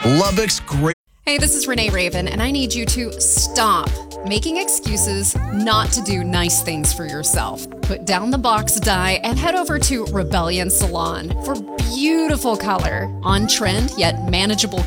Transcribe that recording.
Lubbock's great. Hey, this is Renee Raven, and I need you to stop making excuses not to do nice things for yourself. Put down the box dye and head over to Rebellion Salon for beautiful color, on trend yet manageable